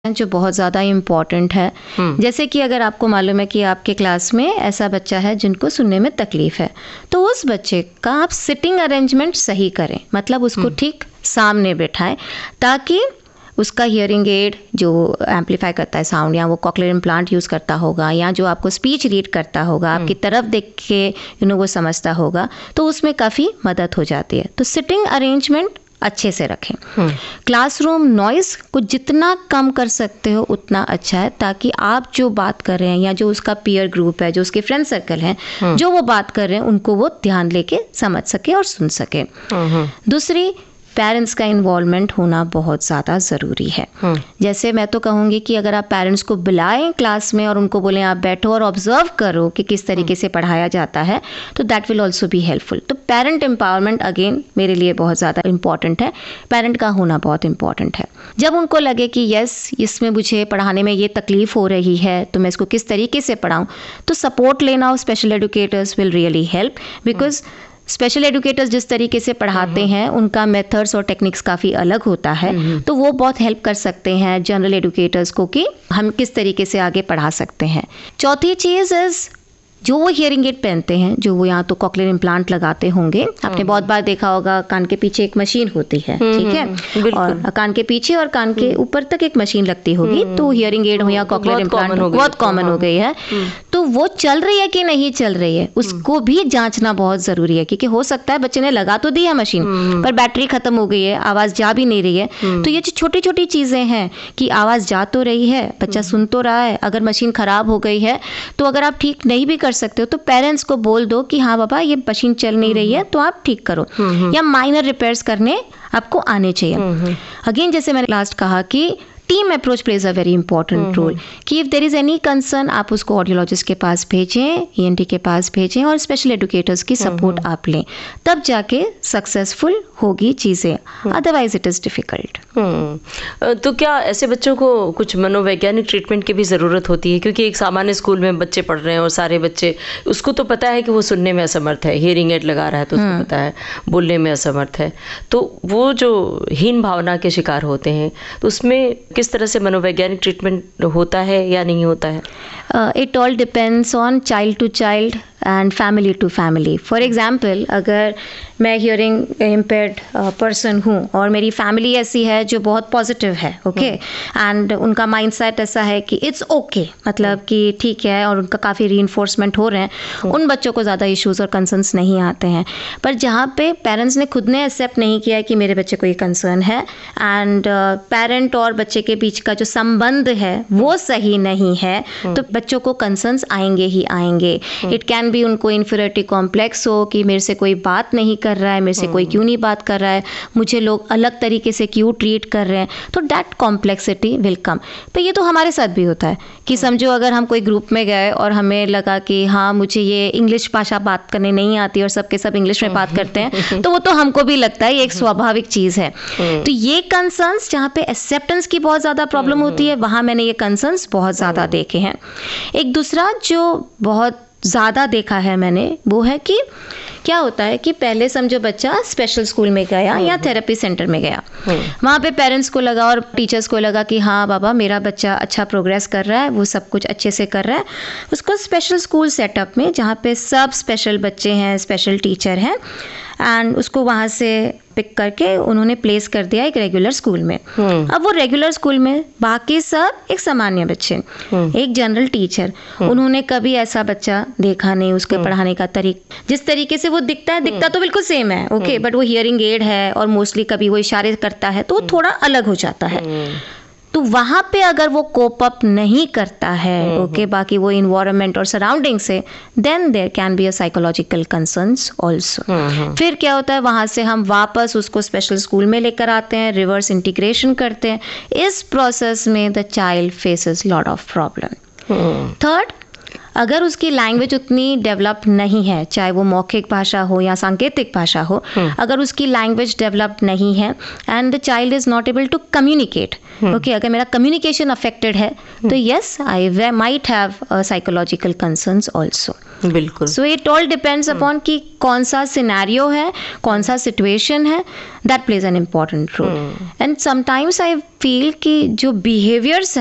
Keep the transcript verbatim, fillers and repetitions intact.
जो बहुत ज़्यादा इम्पॉर्टेंट है। जैसे कि अगर आपको मालूम है कि आपके क्लास में ऐसा बच्चा है जिनको सुनने में तकलीफ है, तो उस बच्चे का आप सिटिंग अरेंजमेंट सही करें, मतलब उसको ठीक सामने बैठाएं ताकि उसका हियरिंग एड जो एम्पलीफाई करता है साउंड, या वो कॉक्लियर इम्प्लांट यूज़ करता होगा, या जो आपको स्पीच रीड करता होगा, आपकी तरफ देख के यू नो वो समझता होगा, तो उसमें काफ़ी मदद हो जाती है। तो सिटिंग अरेंजमेंट अच्छे से रखें। क्लासरूम नॉइज़ को जितना कम कर सकते हो उतना अच्छा है, ताकि आप जो बात कर रहे हैं या जो उसका पीयर ग्रुप है, जो उसके फ्रेंड सर्कल हैं, जो वो बात कर रहे हैं उनको वो ध्यान लेके समझ सके और सुन सके। दूसरी, पेरेंट्स का इन्वॉल्वमेंट होना बहुत ज़्यादा ज़रूरी है। जैसे मैं तो कहूँगी कि अगर आप पेरेंट्स को बुलाएं क्लास में और उनको बोलें आप बैठो और ऑब्जर्व करो कि किस तरीके से पढ़ाया जाता है, तो that will also be helpful. तो पेरेंट एम्पावरमेंट अगेन मेरे लिए बहुत ज़्यादा इम्पॉर्टेंट है, पेरेंट का होना बहुत इम्पॉर्टेंट है। जब उनको लगे कि यस इसमें मुझे पढ़ाने में ये तकलीफ़ हो रही है, तो मैं इसको किस तरीके से पढ़ाऊँ, तो सपोर्ट लेना special educators will really help, because special educators जिस तरीके से पढ़ाते हैं उनका मेथड्स और टेक्निक्स काफ़ी अलग होता है, तो वो बहुत हेल्प कर सकते हैं जनरल एजुकेटर्स को कि हम किस तरीके से आगे पढ़ा सकते हैं। चौथी चीज़ इज़ जो वो हियरिंग एड पहनते हैं, जो वो यहाँ तो कॉक्लियर इम्प्लांट लगाते होंगे, आपने बहुत बार देखा होगा कान के पीछे एक मशीन होती है, ठीक है, और कान के पीछे और कान के ऊपर तक एक मशीन लगती होगी, तो हियरिंग एड हो या कॉक्लियर इम्प्लांट बहुत कॉमन हो गई है। तो वो चल रही है कि नहीं चल रही है उसको भी जांचना बहुत ज़रूरी है, क्योंकि हो सकता है बच्चे ने लगा तो दी है मशीन पर बैटरी ख़त्म हो गई है, आवाज़ जा भी नहीं रही है। तो ये जो छोटी छोटी चीज़ें हैं कि आवाज़ जा तो रही है, बच्चा सुन तो रहा है, अगर मशीन ख़राब हो गई है तो अगर आप ठीक नहीं भी कर सकते हो तो पेरेंट्स को बोल दो कि हाँ बाबा ये मशीन चल नहीं रही है तो आप ठीक करो, या माइनर रिपेयर्स करने आपको आने चाहिए। अगेन जैसे मैंने लास्ट कहा कि team approach plays a very important role, कि if there is any concern आप उसको ऑडियोलॉजिस्ट के पास भेजें, ईएनटी के पास भेजें और स्पेशल एजुकेटर्स की सपोर्ट आप लें, तब जाके सक्सेसफुल होगी चीज़ें, अदरवाइज इट इज़ डिफ़िकल्ट। तो क्या ऐसे बच्चों को कुछ मनोवैज्ञानिक ट्रीटमेंट की भी ज़रूरत होती है? क्योंकि एक सामान्य स्कूल में बच्चे पढ़ रहे हैं और सारे बच्चे, उसको तो पता है कि वो सुनने में असमर्थ है, हियरिंग एड लगा रहा है तो उसको पता है, बोलने में असमर्थ है, तो वो जो हीन भावना के शिकार होते हैं, तो उसमें किस तरह से मनोवैज्ञानिक ट्रीटमेंट होता है या नहीं होता है? It all depends on child to child and family to family. For example, अगर मैं हियरिंग इम्पेयर्ड पर्सन हूँ और मेरी फैमिली ऐसी है जो बहुत पॉजिटिव है, ओके, एंड उनका माइंडसेट ऐसा है कि इट्स ओके, मतलब कि ठीक है, और उनका काफ़ी रीइंफोर्समेंट हो रहे हैं, उन बच्चों को ज़्यादा इश्यूज़ और कंसर्न्स नहीं आते हैं। पर जहाँ पे पेरेंट्स ने खुद ने एक्सेप्ट नहीं किया है कि मेरे बच्चे को ये कंसर्न है, एंड पेरेंट और बच्चे के बीच का जो संबंध है वो सही नहीं है, तो बच्चों को कंसर्न्स आएंगे ही आएंगे। इट कैन भी उनको इन्फीरियरिटी कॉम्प्लेक्स हो कि मेरे से कोई बात नहीं कर रहा है, मेरे से कोई क्यों नहीं बात कर रहा है, मुझे लोग अलग तरीके से क्यों ट्रीट कर रहे हैं, तो दैट कॉम्प्लेक्सिटी विल कम। तो ये तो हमारे साथ भी होता है कि समझो अगर हम कोई ग्रुप में गए और हमें लगा कि हाँ मुझे ये इंग्लिश भाषा बात करने नहीं आती और सबके सब इंग्लिश में बात करते हैं, तो वो तो हमको भी लगता है ये एक स्वाभाविक चीज़ है। तो ये कंसर्न्स जहाँ पे एक्सेप्टेंस की बहुत ज़्यादा प्रॉब्लम होती है, वहाँ मैंने ये कंसर्न्स बहुत ज़्यादा देखे हैं। एक दूसरा जो बहुत ज़्यादा देखा है मैंने, वो है कि क्या होता है कि पहले समझो बच्चा स्पेशल स्कूल में गया या थेरेपी सेंटर में गया, वहाँ पे पेरेंट्स को लगा और टीचर्स को लगा कि हाँ बाबा मेरा बच्चा अच्छा प्रोग्रेस कर रहा है, वो सब कुछ अच्छे से कर रहा है, उसको स्पेशल स्कूल सेटअप में जहाँ पे सब स्पेशल बच्चे हैं, स्पेशल टीचर हैं, एंड उसको वहाँ से पिक करके उन्होंने प्लेस कर दिया एक रेगुलर स्कूल में। अब वो रेगुलर स्कूल में बाकी सब एक सामान्य बच्चे, एक जनरल टीचर, उन्होंने कभी ऐसा बच्चा देखा नहीं, उसके पढ़ाने का तरीका जिस तरीके से वो दिखता है, दिखता तो बिल्कुल सेम है, ओके, बट वो हियरिंग एड है और मोस्टली कभी वो इशारे करता है तो वो थोड़ा अलग हो जाता है। तो वहाँ पे अगर वो कोप अप नहीं करता है, ओके, बाकी वो इन्वायरमेंट और सराउंडिंग से, then there can be a psychological concerns also. फिर क्या होता है, वहाँ से हम वापस उसको स्पेशल स्कूल में लेकर आते हैं, रिवर्स इंटीग्रेशन करते हैं। इस प्रोसेस में the child faces lot of problem. Third, अगर उसकी लैंग्वेज उतनी डेवलप नहीं है, चाहे वो मौखिक भाषा हो या सांकेतिक भाषा हो, अगर उसकी लैंग्वेज डेवलप नहीं है and the child is not able to communicate, okay, अगर मेरा कम्युनिकेशन अफेक्टेड है तो yes I might have psychological concerns also. बिल्कुल। So it all depends upon कि कौन सा सिनेरियो है, कौन सा सिचुएशन है, that plays an important role. And sometimes I feel कि जो बिहेवियर्स